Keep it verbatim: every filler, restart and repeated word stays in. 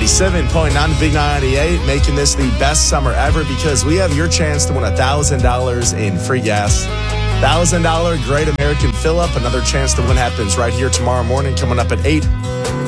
ninety-seven point nine Big ninety-eight, making this the best summer ever because we have your chance to win one thousand dollars in free gas. one thousand dollars Great American Fill-Up. Another chance to win happens right here tomorrow morning coming up at eight.